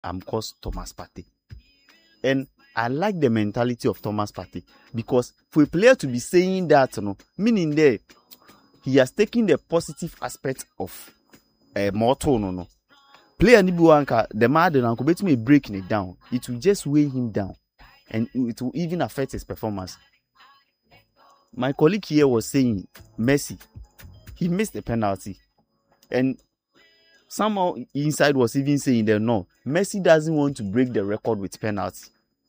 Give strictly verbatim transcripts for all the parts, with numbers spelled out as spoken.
I'm called Thomas Partey. And I like the mentality of Thomas Partey because for a player to be saying that, you know, meaning there, he has taken the positive aspect of a uh, motto, no, no. Player Nibuanka, the man, the bet me breaking it down. It will just weigh him down, and it will even affect his performance. My colleague here was saying, Messi, he missed a penalty, and somehow inside was even saying that no, Messi doesn't want to break the record with penalty.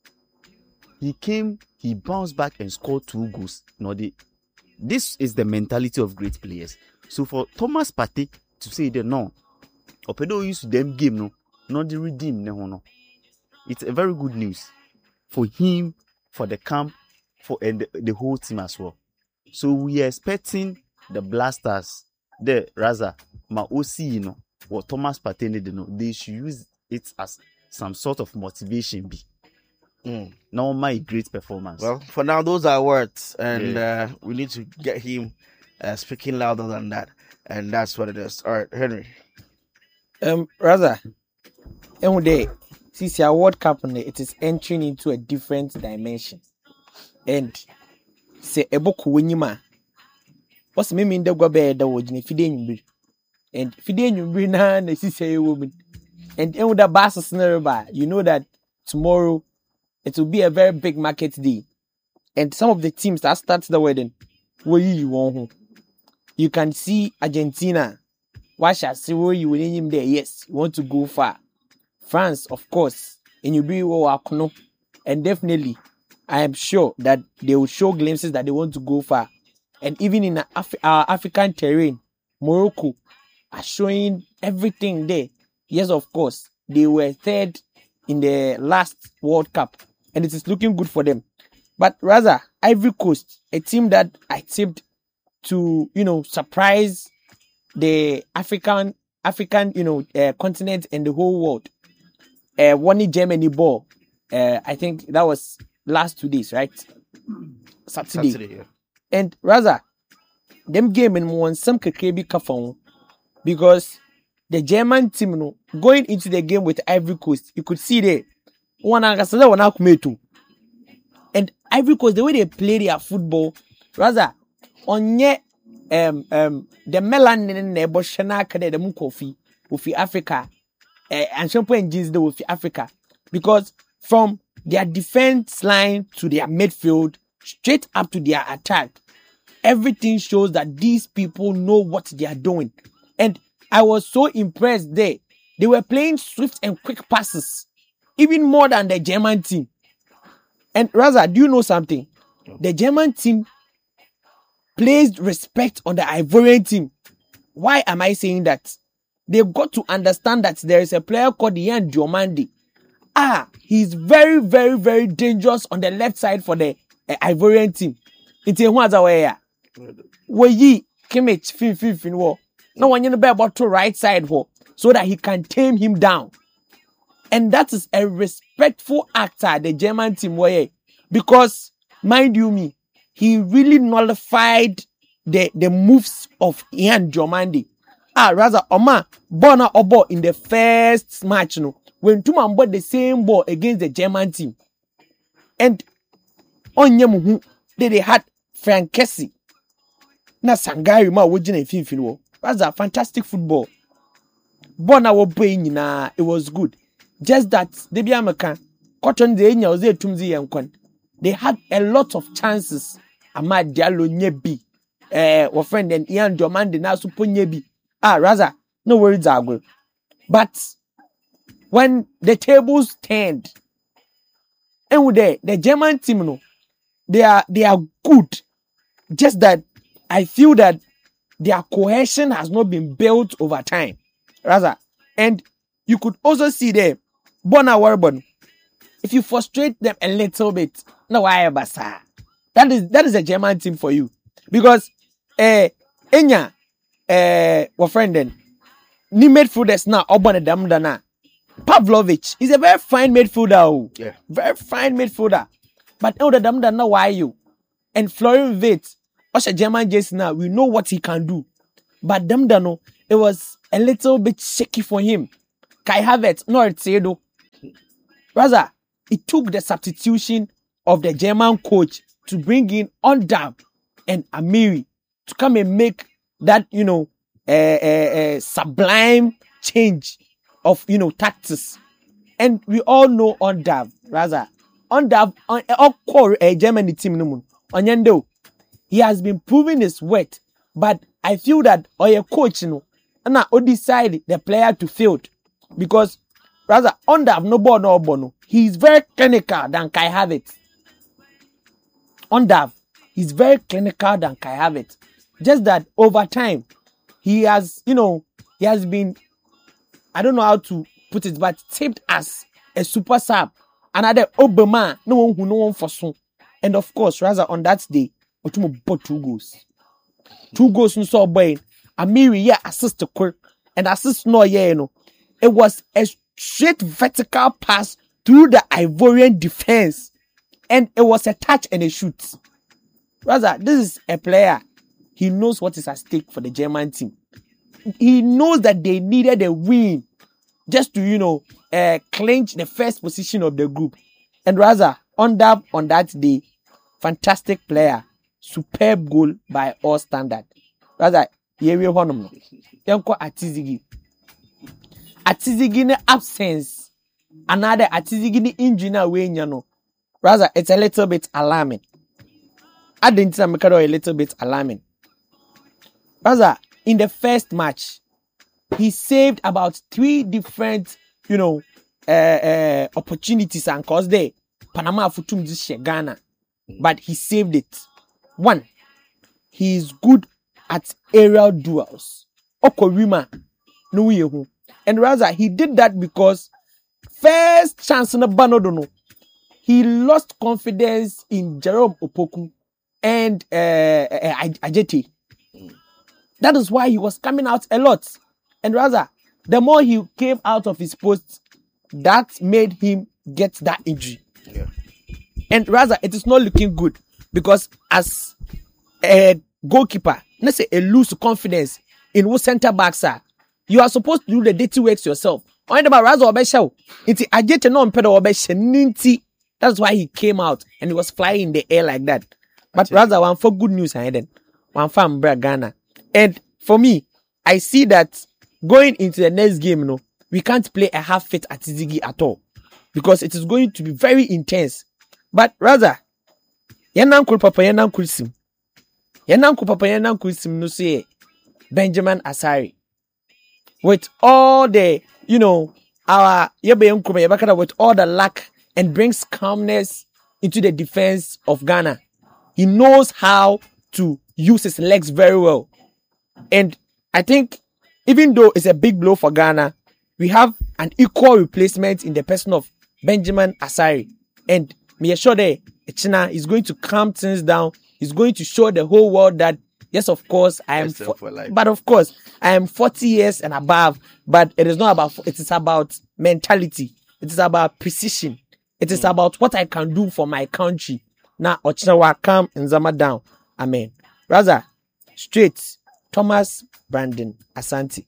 He came, he bounced back and scored two goals. No, the, this is the mentality of great players. So for Thomas Partey to say that no, Opedo used to them game no, not the redeem no no. It's a very good news for him, for the camp, for and the, the whole team as well. So we are expecting the Blasters, the Raza, Maosi, you know, what Thomas Partey need to know. They should use it as some sort of motivation. Be. Mm. Now my great performance. Well, for now, those are words, and yeah. uh, we need to get him uh, speaking louder than that, and that's what it is. All right, Henry. Um, rather, every day, since your World Cup, it is entering into a different dimension, and say eboku wenyima. What's me mean the go be the wojini fide nyumbi, and fide nyumbi na na sisi woman, and then with the bass scenario, you know that tomorrow. It will be a very big market day. And some of the teams that start the wedding, where you want you can see Argentina. Why shall see where you will him there? Yes, you want to go far. France, of course, and you be and definitely, I am sure that they will show glimpses that they want to go far. And even in Af- our African terrain, Morocco are showing everything there. Yes, of course, they were third in the last World Cup. And it is looking good for them. But rather, Ivory Coast, a team that I tipped to, you know, surprise the African, African, you know, uh, continent and the whole world. Uh, won Germany ball. Uh, I think that was last two days, right? Saturday. Saturday yeah. And rather, them game in one some kekrebi kafon because the German team, you know, going into the game with Ivory Coast, you could see there. One angasada one akumetu. And Ivory Coast, the way they play their football, rather on ye um um the melanin nebo shana kade the mukofi with Africa uh, and champagne jeans the with Africa because from their defense line to their midfield straight up to their attack, everything shows that these people know what they are doing. And I was so impressed there. They were playing swift and quick passes. Even more than the German team. And rather, do you know something? The German team placed respect on the Ivorian team. Why am I saying that? They've got to understand that there is a player called Yan Diomande. Ah, he's very, very, very dangerous on the left side for the uh, Ivorian team. It's a one way. Where ye came at fin fin fin war. No one you know about to right side for so that he can tame him down. And that is a respectful actor, the German team way. Because, mind you me, he really nullified the, the moves of Ian Diomande. Ah, rather, Oma, Bona Obo in the first match, you know, when two man bought the same ball against the German team. And on Yamuhu, they, they had Frank Kessie. Na Sangari ma wajin and Finfin. That's a fantastic football. Bona wo playing na it was good. Just that they be American. Cotton the enya was there tumzi yankwan. They had a lot of chances. Amad Diallo nyebi. Eh, our friend and Ian Diomande na supo nyebi. Ah, rather, no worries, Zagwe. But when the tables turned, and with the, the German team, no, they are they are good. Just that I feel that their cohesion has not been built over time. Rather, and you could also see there, Bona Warbon. If you frustrate them a little bit, no, I basa. That is that is a German team for you because eh, Enya. Uh, our friend then, ni midfielders now, Obana Damdana. Pavlovic is a very fine midfielder. Oh. Yeah. Very fine midfielder. But now the Damdana, why you? And Florian Wirtz, what's a German Jason now? We know what he can do. But Damdano, it was a little bit shaky for him. Kai Havertz, no, it's Edo. Rather, it took the substitution of the German coach to bring in Ondav and Amiri to come and make that, you know, a uh, uh, uh, sublime change of, you know, tactics. And we all know Ondav, rather. Ondav, on all core a Germany team, no Onyendo, he has been proving his worth, but I feel that or a coach, you know, and now decide the player to field because rather Ondav no ball no bono. He is very clinical than Kai Havertz. Ondav, he's very clinical than Kai Havertz. Just that over time, he has, you know, he has been, I don't know how to put it, but tipped as a super sub. Another Obama, no one who no one for soon. And of course, rather on that day, Otumo bought two goals. Two goals no so boy. Amiri yeah assist to quick and assist no yeah, you know. It was a straight vertical pass through the Ivorian defense. And it was a touch and a shoot. Rather, this is a player. He knows what is at stake for the German team. He knows that they needed a win just to, you know, uh, clinch the first position of the group. And rather, on that, on that day, fantastic player, superb goal by all standard. Rather, here we are. Yanko Atizigi. Atizigi absence. Another Atizigi engineer way, you know. Rather, it's a little bit alarming. I didn't say a little bit alarming. Rather, in the first match, he saved about three different, you know, uh, uh, opportunities and cause they Panama Futum this Ghana, but he saved it. One, he is good at aerial duels. Okorima, no yehu, and rather he did that because first chance na Banodono, he lost confidence in Jerome Opoku and uh, uh, Ajeti. That is why he was coming out a lot. And rather, the more he came out of his post, that made him get that injury. Yeah. And rather, it is not looking good because as a goalkeeper, let's say a lose confidence in what center backs are, you are supposed to do the dirty works yourself. That's why he came out and he was flying in the air like that. But rather, one for good news, I had one from Ghana. And for me, I see that going into the next game, you know, we can't play a half-fit Atizigi at all because it is going to be very intense. But rather, Yanam Papa Yanam Kusim, Yanam Papa Yanam Kusim no say Benjamin Asari with all the, you know, our with all the luck and brings calmness into the defense of Ghana. He knows how to use his legs very well. And I think even though it's a big blow for Ghana, we have an equal replacement in the person of Benjamin Asari. And me assure that China is going to calm things down. He's going to show the whole world that, yes, of course, I am, fo- but of course, I am forty years and above, but it is not about, it is about mentality. It is about precision. It is mm. about what I can do for my country. Now, Ochina will come and Zama down. Amen. Rather, straight, Thomas Brandon Asante.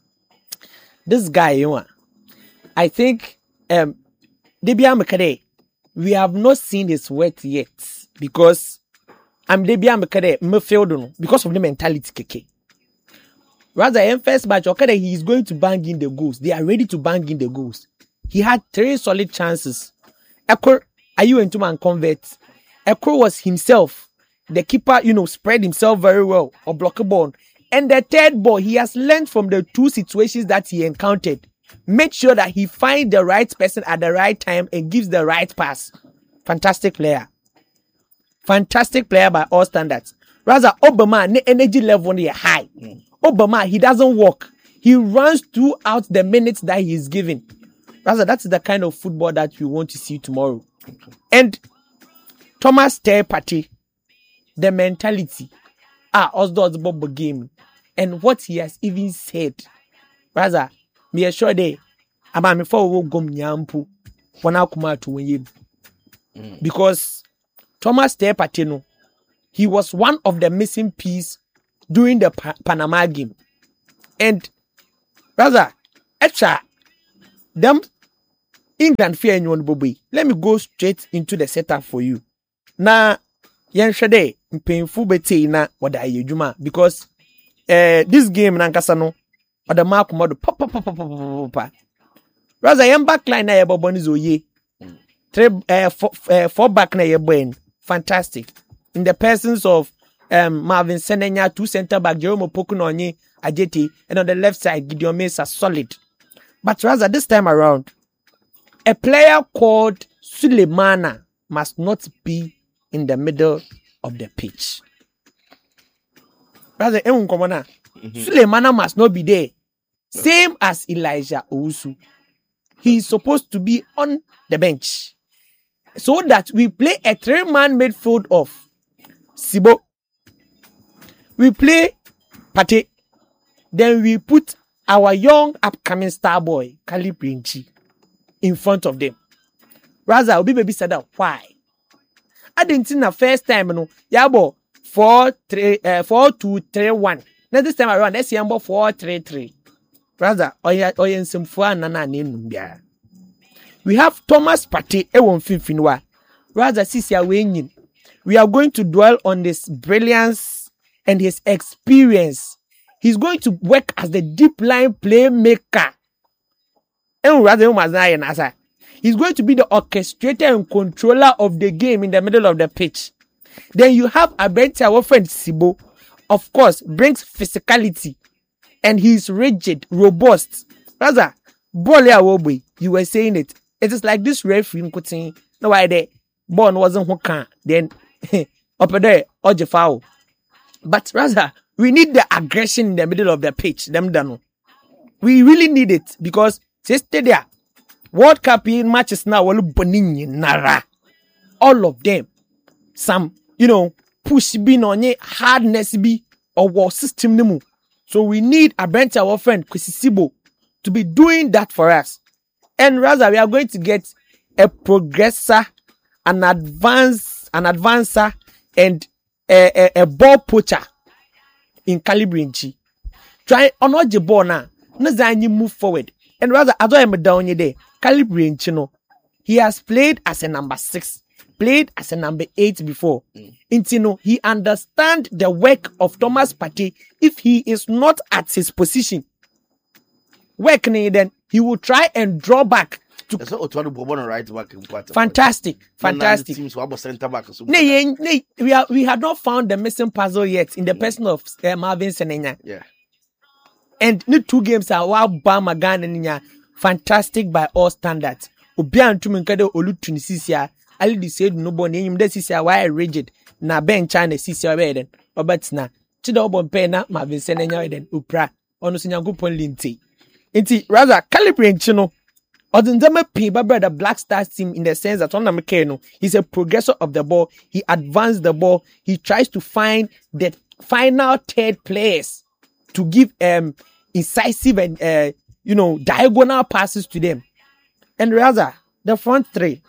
This guy, you know, I think, um, Debia Mekade, we have not seen his worth yet because I'm Debia Mekade, Mefieldon, because of the mentality, keke. Rather, in first match, okay, he is going to bang in the goals. They are ready to bang in the goals. He had three solid chances. Ekor, are you into man convert? Ekor was himself. The keeper, you know, spread himself very well or block a ball. And the third ball, he has learned from the two situations that he encountered. Make sure that he finds the right person at the right time and gives the right pass. Fantastic player. Fantastic player by all standards. Rather, Obama, the energy level is high. Mm. Obama, he doesn't walk. He runs throughout the minutes that he is given. Rather, that's the kind of football that we want to see tomorrow. And Thomas Partey, the mentality, ah, Osdor's Bobo game, and what he has even said. Rather, me assure they, about me for we go nyampu, wana kuma to win because Thomas Partey, no, he was one of the missing pieces during the pa- Panama game, and rather, extra them England fear anyone boy. Let me go straight into the setup for you. Na yen shade painful bete na wada yejuma because uh, this game na nkasa no wada mark modo pop pop pop pop pop pop. Rather yen back line na yebo boni zoye. Three uh, four, uh, four back na yebo fantastic. In the presence of um Marvin Senenya, two center back Jerome Opoku Ajeti, and on the left side Gideon Mensah solid. But rather this time around, a player called Sulemana must not be in the middle of the pitch. Rather, mm-hmm. Sulemana must not be there. Same as Elijah Owusu. He is supposed to be on the bench. So that we play a three-man midfield of Sibo. We play Pate. Then we put our young upcoming star boy, Caleb Rinchi, in front of them. Rather, Obi Baby said that why? I didn't think the first time, you know, yabo four three uh four two three one. Now this time around, let's see number four three three. Rather, oya oya nsemfua nana nenubia. We have Thomas Partey ewon finfinwa. Rather, sisi awenyin. We are going to dwell on this brilliance and his experience. He's going to work as the deep line playmaker. He's going to be the orchestrator and controller of the game in the middle of the pitch. Then you have Abenti, our friend Sibo. Of course, brings physicality. And he's rigid, robust. Rather, Bole you were saying it. It is like this referee saying, no why the ball wasn't hookah. Then, up there, Oje foul. But rather, we need the aggression in the middle of the pitch. Them done. We really need it because sister there, World Cup in matches now, nara. All of them, some you know push be on ye hardness be or war system nemu. So we need a bench our friend Kwesi Sibo to be doing that for us. And rather, we are going to get a progressor, an advance, an advancer, and a, a, a ball poacher in Calibrinchi. Try on what the ball now. No zanyi move forward. And rather, as I am down there, Calibrinchi no. He has played as a number six, played as a number eight before. Mm. Intino, he understands the work of Thomas Partey if he is not at his position. Work then he will try and draw back. To fantastic, fantastic. Nay, nay, we are we had not found the missing puzzle yet in the person of uh, Marvin Senenya. Yeah, and the two games are wow, bam again and fantastic by all standards. Obian to Minkade Olu Tunisia, Ali said no bon name. This is why rigid na ben China Sisia Beden, or but na Chido Bon Pena, Marvin Senenya, then Upra, Onusinya Gupon Linty. Inti rather calibrate chino. Odunzeme Piba brother Black Stars team in the sense that Onam Keno, he's a progressor of the ball. He advanced the ball. He tries to find the final third place to give um incisive and uh, you know diagonal passes to them. And rather the front three.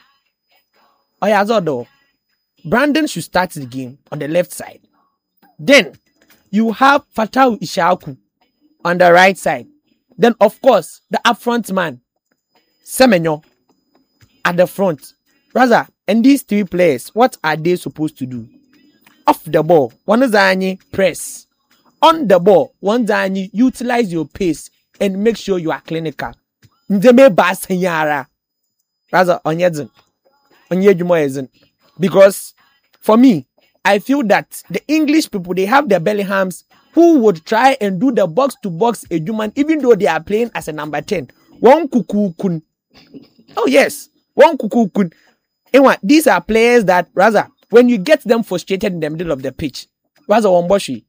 Oyazodo, Brandon should start the game on the left side. Then you have Fatau Ishaku on the right side. Then of course the upfront man. Semenyo at the front. Rather, and these three players, what are they supposed to do? Off the ball, one is any press. On the ball, one is utilize your pace and make sure you are clinical. Ndeme bas yara. Rather, on yedzen. On yedzen. Because for me, I feel that the English people, they have their Bellinghams who would try and do the box to box a human even though they are playing as a number ten. One kuku kun. Oh yes, one kuku kun. Anyway, these are players that rather when you get them frustrated in the middle of the pitch, rather one boshi,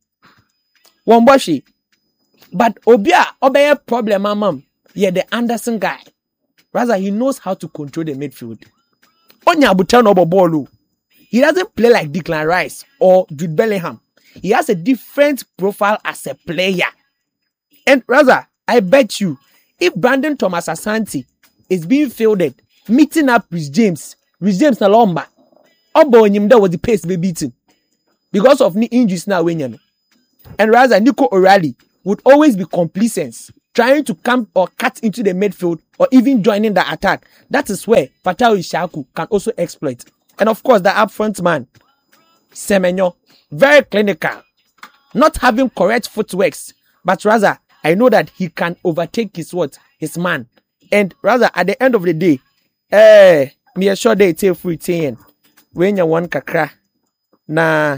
one boshi. But Obia obey problem, mom. Yeah, the Anderson guy. Rather, he knows how to control the midfield. Onya Butan Obobolu. He doesn't play like Declan Rice or Jude Bellingham. He has a different profile as a player. And rather, I bet you, if Brandon Thomas Asante is being fielded, meeting up with James, with James Nalomba, Obo Nyimda was the pace be beaten because of knee injuries now. And rather, Nico O'Reilly would always be complacent trying to come or cut into the midfield or even joining the attack. That is where Fatawu Ishaku can also exploit. And of course, the upfront man, Semenyo, very clinical, not having correct footworks, but rather I know that he can overtake his what his man. And rather at the end of the day, eh, me assure they take free ten when you want kakra na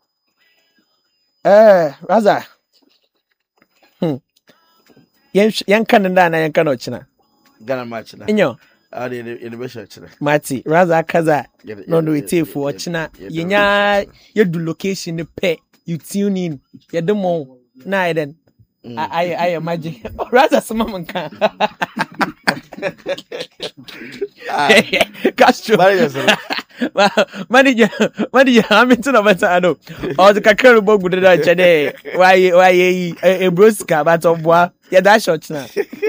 eh rather hmm yen yen kananda na yen kanochina Ghana match na. inyo Ah, the the the best china. Mati rather kaza Yeah, yeah, no no yeah, it take yeah, for yeah, china yeah, yenya you do location the pay you tune in you do more na then I I I imagine rather some man can Castro Manager, sir. manager manager I'm into the matter I know or the kakero bogu de da chede why why e broska but obwa yeah that short now.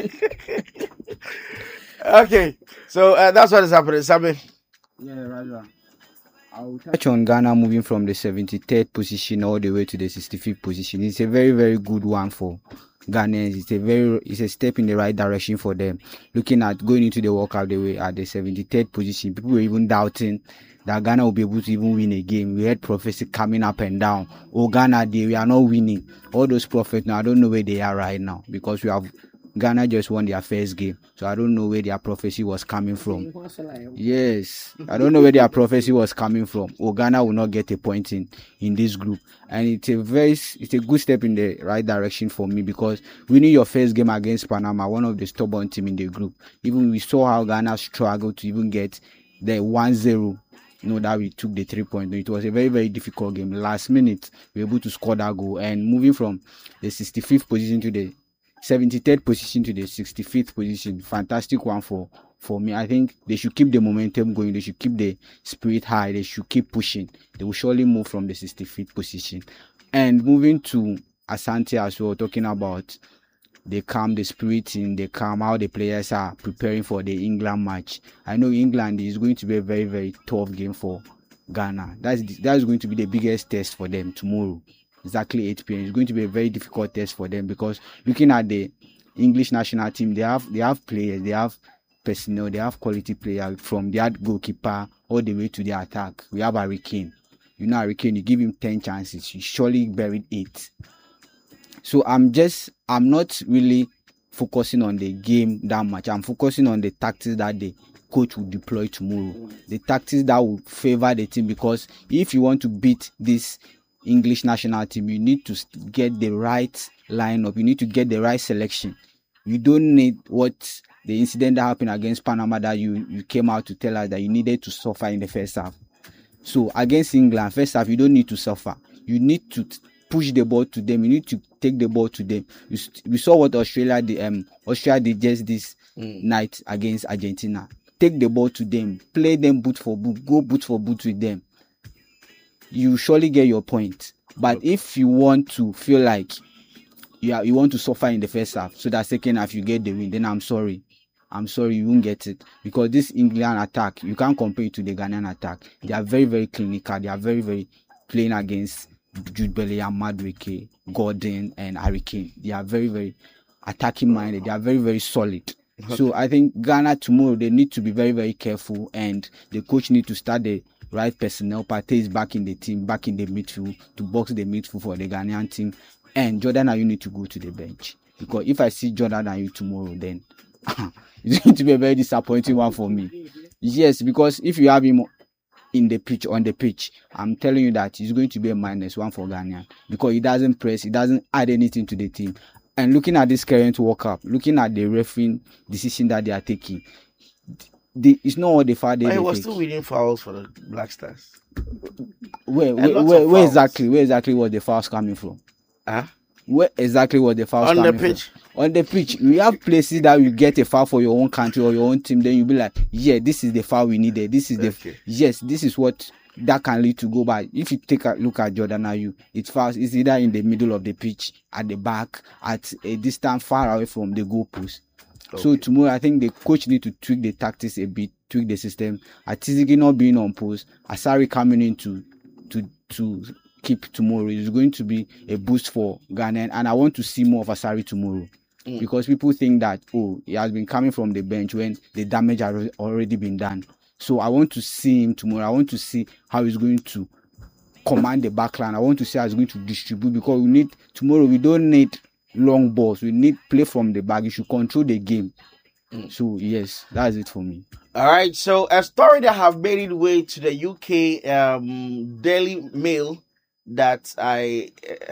Okay, so uh, that's what is happening, Sammy. Yeah, rather. I will touch on Ghana moving from the seventy-third position all the way to the sixty-fifth position. It's a very, very good one for Ghanaians. It's a very, it's a step in the right direction for them. Looking at going into the World Cup, they were at the seventy-third position. People were even doubting that Ghana will be able to even win a game. We had prophecy coming up and down. Oh, Ghana, they, we are not winning. All those prophets now, I don't know where they are right now because we have Ghana just won their first game, so I don't know where their prophecy was coming from. Yes, I don't know where their prophecy was coming from. Oh, Ghana will not get a point in, in this group, and it's a very it's a good step in the right direction for me because winning your first game against Panama, one of the stubborn team in the group. Even we saw how Ghana struggled to even get the one zero. You know that we took the three point. It was a very very difficult game. Last minute we were able to score that goal, and moving from the sixty-fifth position to the seventy-third position to the sixty-fifth position. Fantastic one for, for me. I think they should keep the momentum going. They should keep the spirit high. They should keep pushing. They will surely move from the sixty-fifth position. And moving to Asante as well, talking about the calm, the spirit in the calm, how the players are preparing for the England match. I know England is going to be a very, very tough game for Ghana. That's, that's going to be the biggest test for them tomorrow. Exactly eight p.m. It's going to be a very difficult test for them because looking at the English national team, they have they have players, they have personnel, they have quality players from their goalkeeper all the way to the attack. We have Harry Kane. You know Harry Kane, you give him ten chances, he surely buried eight. So I'm just I'm not really focusing on the game that much. I'm focusing on the tactics that the coach will deploy tomorrow. The tactics that will favor the team because if you want to beat this English national team, you need to get the right lineup. You need to get the right selection. You don't need what the incident that happened against Panama that you, you came out to tell us that you needed to suffer in the first half. So against England, first half, you don't need to suffer. You need to push the ball to them. You need to take the ball to them. You, we saw what Australia did, um, Australia did just this mm. night against Argentina. Take the ball to them. Play them boot for boot. Go boot for boot with them. You surely get your point. But okay. if you want to feel like you are, you want to suffer in the first half, so that second half you get the win, then I'm sorry. I'm sorry you won't get it. Because this England attack, you can't compare it to the Ghanaian attack. They are very, very clinical. They are very, very playing against Jude Bellingham, Madueke, Gordon, and Harry Kane. They are very, very attacking minded. They are very, very solid. So I think Ghana tomorrow, they need to be very, very careful, and the coach need to start the right personnel. Partey is back in the team, back in the midfield to box the midfield for the Ghanaian team. And Jordan Ayew need to go to the bench. Because if I see Jordan Ayew tomorrow, then it's going to be a very disappointing one for me. Yes, because if you have him in the pitch, on the pitch, I'm telling you that he's going to be a minus one for Ghana. Because he doesn't press, he doesn't add anything to the team. And looking at this current World Cup, looking at the refereeing decision that they are taking, The, it's not all the foul they, I they was take. still winning fouls for the Black Stars. Where, where, where, where exactly? Where exactly was the fouls coming from? Huh? Where exactly was the fouls on coming the pitch? From? On the pitch. We have places that you get a foul for your own country or your own team. Then you be like, yeah, this is the foul we needed. This is the okay. yes, this is what that can lead to go by. If you take a look at Jordan Ayew, it's fouls. It's either in the middle of the pitch, at the back, at a distance far away from the goalpost. Okay. So tomorrow, I think the coach need to tweak the tactics a bit, tweak the system. Atizigi not being on post, Asari coming in to to to keep tomorrow is going to be a boost for Ghana, and I want to see more of Asari tomorrow. Mm. because people think that, oh, he has been coming from the bench when the damage has already been done. So I want to see him tomorrow. I want to see how he's going to command the backline. I want to see how he's going to distribute, because we need tomorrow. We don't need long balls. We need play from the back. You should control the game. Mm. So yes, that's it for me. All right. So a story that have made its way to the U K um, Daily Mail that I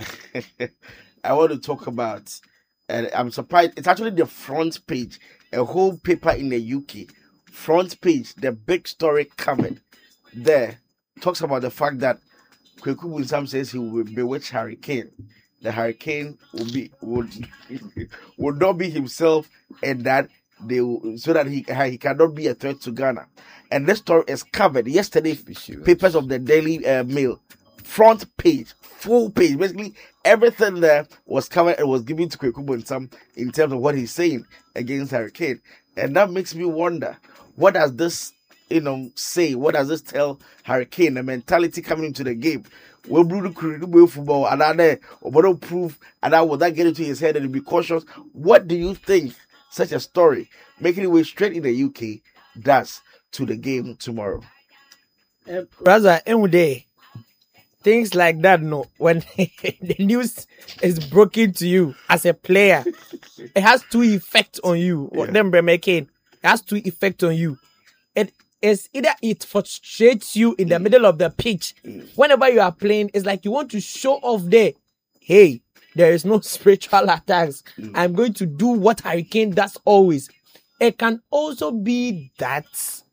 I want to talk about, and I'm surprised. It's actually the front page, a whole paper in the U K. Front page, the big story covered there talks about the fact that Kweku Bunsam says he will bewitch Harry Kane. The Hurricane will be would would not be himself, and that they will, so that he he cannot be a threat to Ghana. And this story is covered yesterday. Papers of the Daily uh, Mail, front page, full page. Basically, everything there was covered and was given to Kweku Bunsam in terms of what he's saying against Harry Kane. And that makes me wonder, what does this, you know, say? What does this tell Harry Kane? The mentality coming into the game. Will Bruno Kuridu football and then or prove, and that will that get into his head and be cautious? What do you think such a story making it way straight in the U K does to the game tomorrow? Uh, Rather, every day, things like that, no, when the news is broken to you as a player, it has two effects on you. Yeah. What them making, it has two effects on you. It is either it frustrates you in the middle of the pitch. Whenever you are playing, it's like you want to show off there. Hey, there is no spiritual attacks. I'm going to do what Harry Kane does always. It can also be that,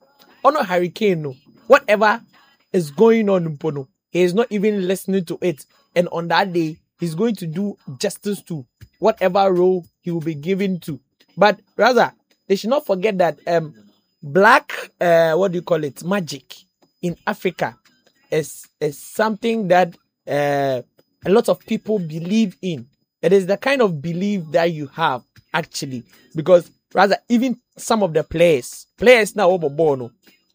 oh no, Harry Kane, no, whatever is going on, Mpono, he is not even listening to it. And on that day, he's going to do justice to whatever role he will be given to. But rather, they should not forget that um, black, uh, what do you call it, magic in Africa is, is something that uh, a lot of people believe in. It is the kind of belief that you have, actually. Because rather, even some of the players, players now, Obobono,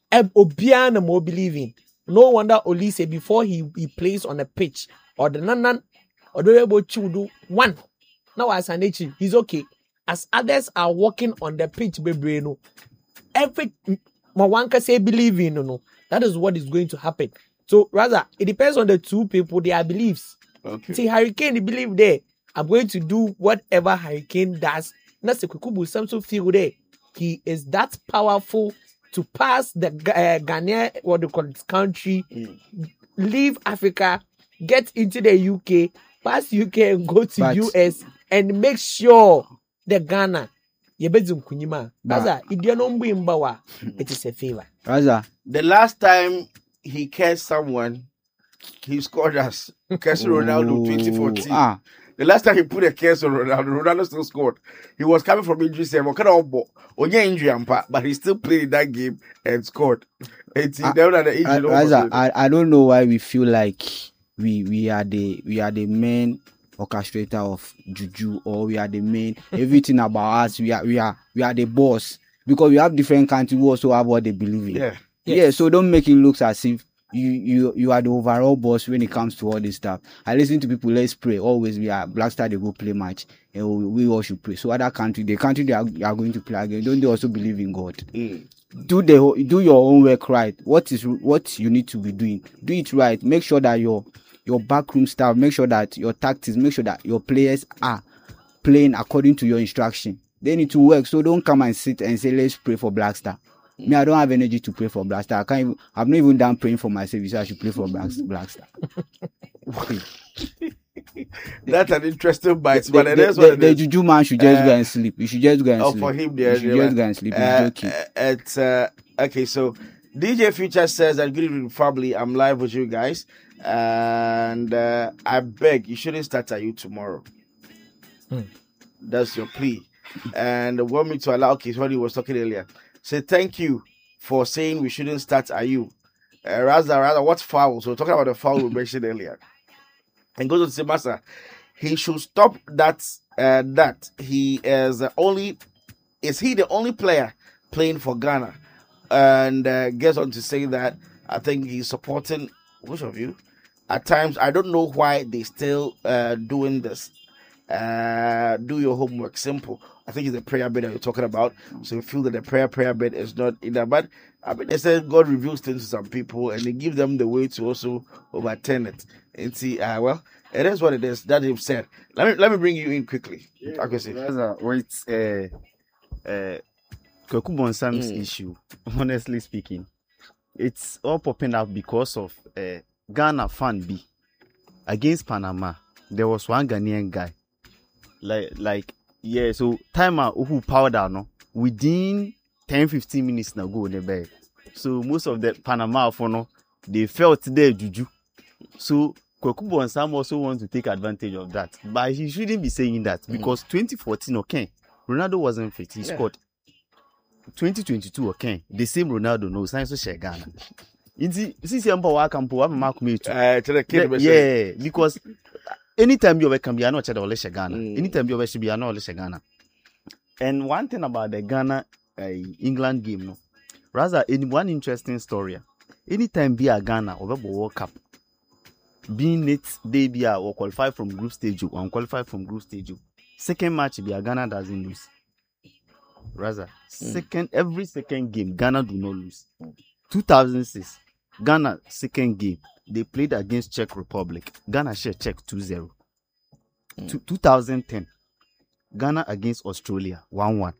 Obiana more believe in. No wonder Olise, before he, he plays on a pitch, or the Nanan, or the able to do one. Now, as an H, he's okay. As others are walking on the pitch, baby, no. Every Mawanka say believe in, no, no. That is what is going to happen. So, rather, it depends on the two people, their beliefs. Okay. See, Harry Kane, he believe there. I'm going to do whatever Harry Kane does. That's the Kweku Bunsam feel there. He is that powerful to pass the uh, Ghana, what do you call it, country, mm. leave Africa, get into the U K, pass U K and go to but, U S and make sure the Ghana, yebezum kunyima. Raza, idionombo it is a favor. Raza, the last time he cursed someone, he scored us. Cursed Ronaldo twenty fourteen. Ah. The last time he put a curse on Ronaldo, Ronaldo still scored. He was coming from injury seven. Kind of only injury, but he still played in that game and scored. I, I, I, I don't know why we feel like we we are the we are the main orchestrator of juju, or we are the main everything about us. We are we are we are the boss, because we have different countries who also have what they believe in. Yeah, yes. yeah. So don't make it look as if You, you you are the overall boss when it comes to all this stuff. I listen to people, let's pray. Always we are Black Star, they go play match, and we, we all should pray. So other country, the country they are, are going to play again, don't they also believe in God? Mm. Do the do your own work right. What is what you need to be doing? Do it right. Make sure that your your backroom staff, make sure that your tactics, make sure that your players are playing according to your instruction. They need to work. So don't come and sit and say, let's pray for Black Star. Me, I don't have energy to pray for Black Star. I can't even, I've not even done praying for myself, so I should pray for Black, Black Star. That's an interesting bite. The, but the, that's the, what the Juju man should just uh, go and sleep. You should just go and oh, sleep. For him, there, you should just go and sleep. Uh, He's joking. Uh, it's, uh, okay, so D J Future says that good evening, family. I'm live with you guys. And uh, I beg, you shouldn't start at you tomorrow. Hmm. That's your plea. And want me to allow, okay, so what he was talking earlier. Say thank you for saying we shouldn't start Ayew. Uh, rather, rather, what's foul? So we're talking about the foul we mentioned earlier. And goes to say, Master, he should stop that. Uh, that he is the only. Is he the only player playing for Ghana? And uh, gets on to say that I think he's supporting. Which of you? At times, I don't know why they still uh, doing this. Uh, do your homework. Simple. I think it's a prayer bed that you're talking about. So you feel that the prayer prayer bed is not in that. But I mean, they said God reveals things to some people, and they give them the way to also overturn it. And see, uh, well, it is what it is. That they've said. Let me let me bring you in quickly. Yeah, Okay, see. Raza, wait, uh, uh, Kwaku Bonsam's Mm. issue, honestly speaking, it's all popping up because of uh, Ghana fan B against Panama. There was one Ghanaian guy, like, like yeah. So timer who powder no within ten fifteen minutes now go the bed. So most of the Panama for no they felt their juju. So Kwaku Bonsam also wants to take advantage of that, but he shouldn't be saying that because twenty fourteen okay, Ronaldo wasn't fit. He Yeah. scored. twenty twenty-two okay, the same Ronaldo no signs of share Ghana. Inti sisi ampa wa kampo wa mama kumetu. Uh, to the kid, Yeah, yeah, because anytime you can be an ocha ole share Ghana. Mm. Anytime you should be an ole share Ghana. And one thing about the Ghana uh, England game no. Rather, in one interesting story. Anytime be a Ghana over World Cup, being it they be a or qualify from group stage or unqualify from group stage. Second match be a Ghana doesn't lose. Rather, second every second game Ghana do not lose. two thousand six Ghana second game they played against Czech Republic. Ghana share Czech two zero. Mm. two thousand ten Ghana against Australia one one.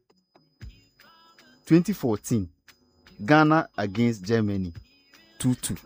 twenty fourteen Ghana against Germany two two.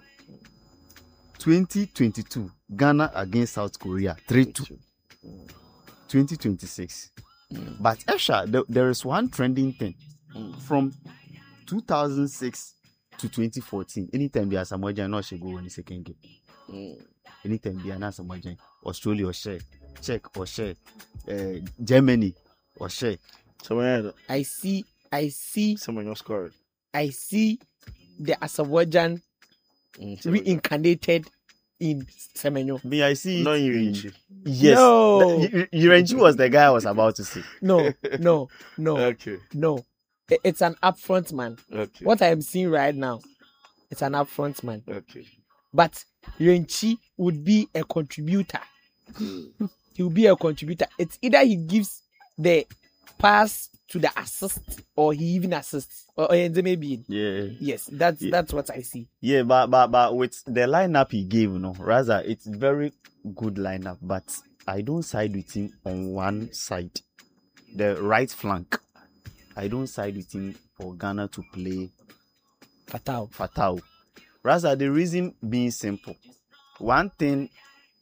twenty twenty-two Ghana against South Korea three two. twenty twenty-six But Esha, there, there is one trending thing from two thousand six to twenty fourteen. Anytime be a Samoa no she go in the second game. Anytime be an Samoa, Australia or share, Czech or share, uh, Germany or share. Someone, I see, I see, someone else scored. I see the Asamoah reincarnated in Semenyo. Me, I see. No, it you in- reach. Yes. No. Irenchi was the guy I was about to say. No, no, no, Okay. no. I- It's an upfront man. Okay. What I am seeing right now, it's an upfront man. Okay. But Renchi would be a contributor. He will be a contributor. It's either he gives the pass to the assist or he even assists. Or, or maybe Yeah. yes, that's Yeah. that's what I see. Yeah, but but but with the lineup he gave, you know, rather it's very good lineup, but I don't side with him on one side, the right flank. I don't side with him for Ghana to play Fatal. Fatau. Rather, the reason being simple. One thing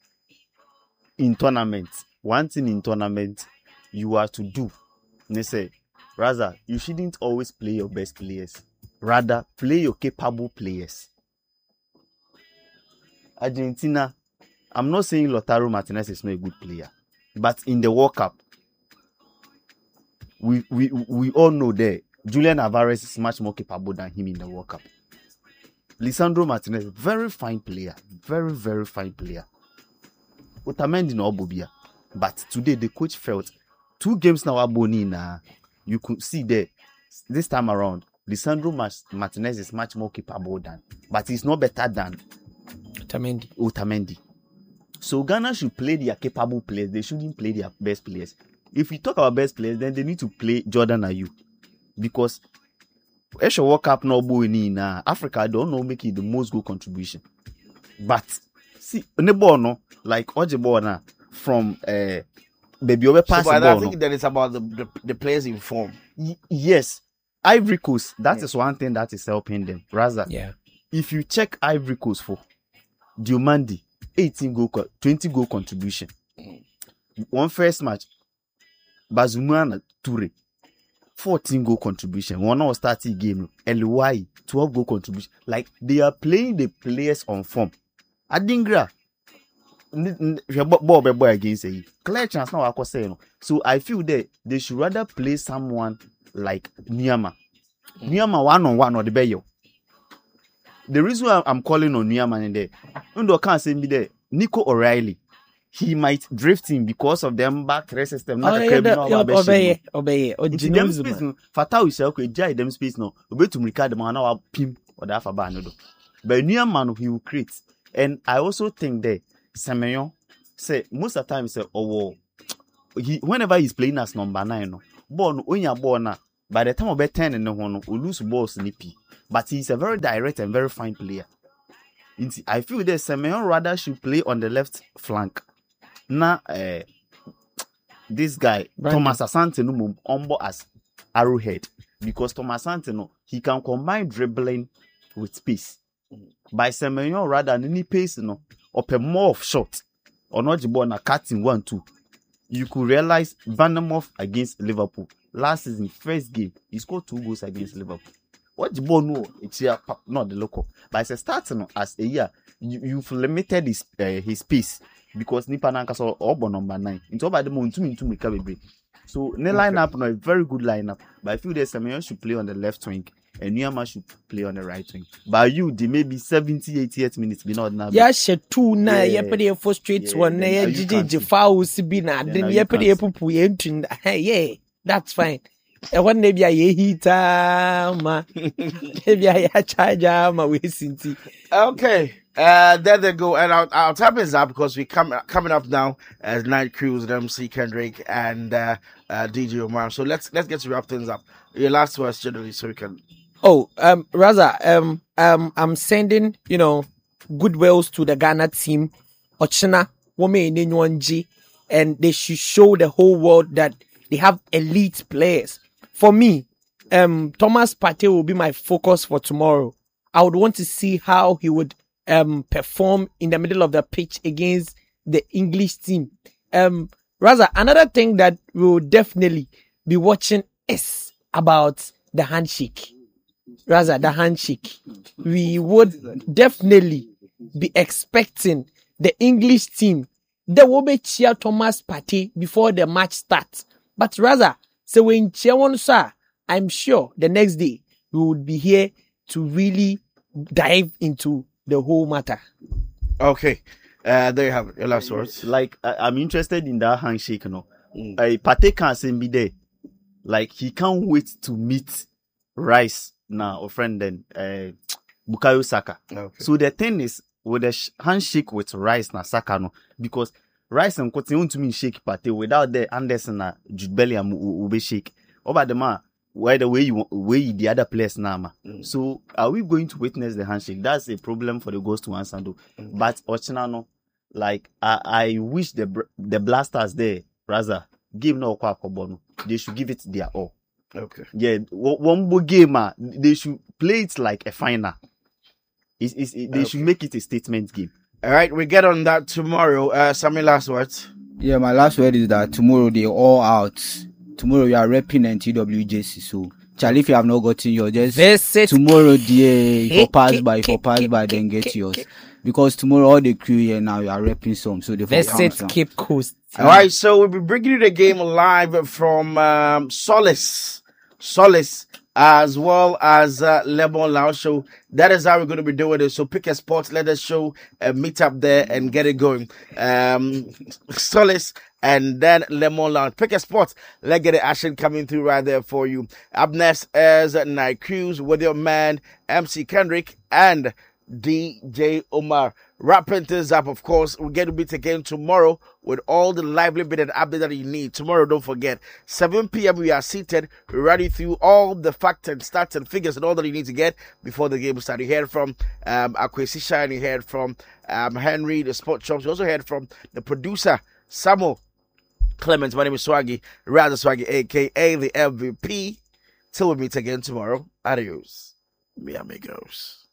in tournament, one thing in tournament you are to do. They say, rather, you shouldn't always play your best players. Rather, play your capable players. Argentina, I'm not saying Lautaro Martinez is not a good player, but in the World Cup, we we we all know that Julian Alvarez is much more capable than him in the World Cup. Lisandro Martinez, very fine player, very very fine player. Otamendi no Bobia, but today the coach felt two games now Aboni na you could see that this time around Lisandro Mas- Martinez is much more capable than, but he's not better than Tamendi. Otamendi. So Ghana should play their capable players. They shouldn't play their best players. If we talk about best players, then they need to play Jordan Ayew, because Esha World Cup no boy in uh, Africa don't know make it the most goal contribution. But see, the ball no like Ojibor na from uh, baby over So, pass but the I ball. think No. that it's about the, the the players in form. Y- yes, Ivory Coast. That is one thing that is helping them. Rather, Yeah. if you check Ivory Coast for Diomandi, eighteen goal, co- twenty goal contribution. One first match, Bazumana Toure, fourteen goal contribution. One was starting game, Eliwai, twelve goal contribution. Like they are playing the players on form. Adingra, ball boy against a clear chance now. I could say no. So I feel that they should rather play someone like Niama. Niama one on one or the Bayo. The reason why I'm calling on Niama in there, Undo can't say me there. Nico O'Reilly, he might drift in because of them back three system. Oh, yeah, the- yeah, obey, obey. Or Into them Gino's space man. no. Fatal is okay. Jai them space no. Obe to Mrika the man now pim or the alpha bar no do. But Niama he will create. And I also think that Semenyo say most of the time say oh he whenever he's playing as number nine, no ball no when you ball na by the time of ten in the one, we lose balls snippy. But he's a very direct and very fine player. It's, I feel that Semenyo rather should play on the left flank. Now, uh, this guy Brandon. Thomas Asante no mum umbo as arrowhead because Thomas Asante no he can combine dribbling with space. By Semenyo rather any pace no or more of shot or not the ball na cutting one two. You could realize Vandermoff against Liverpool last season first game he scored two goals against Liverpool. What the ball no it's here not the local but it's a starting no, as a year you, you've limited his uh, his pace because Nipa Nankaso or number nine into by the moment to me to make a break. So the lineup no a very good lineup but I feel that Semenyo should play on the left wing and Niyama should play on the right wing. But you, they may be seventy, eighty-eight minutes, be not now. Yeah, she two na Yeah. ye pede for straight Yeah, one na then ye now you jiji can't je see. fouls bi na Then then now ye you pede can't pupu ye ntun. Hey, yeah, that's fine. E one na bia ye hita ma. E bia ya charge ma we sinti. Okay, uh, there they go. And our, our time is up because we come coming up now as Night Cruise with M C Kendrick and uh, uh, D J Omar. So let's let's get to wrap things up. Your last words, generally, so we can. Oh, um, Raza, um, um, I'm sending, you know, goodwills to the Ghana team. Ochina, Wome Nyonji, and they should show the whole world that they have elite players. For me, um, Thomas Partey will be my focus for tomorrow. I would want to see how he would um perform in the middle of the pitch against the English team. Um, Raza, another thing that we will definitely be watching is about the handshake. Rather, the handshake. We would definitely be expecting the English team. They will be cheer Thomas Partey before the match starts. But rather, so when cheer one, sir, I'm sure the next day we would be here to really dive into the whole matter. Okay, uh, there you have it. Your last words. Like I, I'm interested in that handshake, you know. Mm. Uh, Partey can't be there. Like he can't wait to meet Rice now, or friend then uh, Bukayo Saka. Okay. So the thing is with the sh- handshake with Rice na Saka no because Rice and continue to mean shake Partey without the Anderson na Jude Bellingham will be shake. Over the man, why the way you want, way the other players now, ma. Mm. So are we going to witness the handshake? That's a problem for the Ghost to answer though. Mm. But Ochinano, like I, I wish the br- the blasters there, rather give no Kwakobono. They should give it their all. Okay. Yeah, w- one more game, uh, they should play it like a final. It's, it's, it, they Okay. should make it a statement game. All right, we get on that tomorrow. Uh, Sammy, last words. Yeah, my last word is that tomorrow they're all out. Tomorrow we are repping N T W J C. So, Charlie, if you have not gotten yours, just Visit. tomorrow, dear, if you pass by, if you pass by, then get yours. Because tomorrow all the crew here now you are repping some. So, the Visit Cape Coast. All right, so we'll be bringing you the game live from um, Solace, Solace, as well as uh, Lemon Lounge. So that is how we're going to be doing it. So pick a spot, let us show, uh, meet up there and get it going. Um, Solace and then Lemon Lounge. Pick a spot, let's get the action coming through right there for you. Up next is Night Cruise with your man M C Kendrick and D J Omar. Wrapping things up, of course, we're going to meet again tomorrow with all the lively bit and update that you need. Tomorrow, don't forget, seven p.m. we are seated, running through all the facts and stats and figures and all that you need to get before the game starts. You heard from um, Akwesisha, you heard from um, Henry, the Sport Chops. You also heard from the producer, Samuel Clements. My name is Swaggy, Rather Swaggy, a k a the M V P. Till we meet again tomorrow. Adios, mi amigos.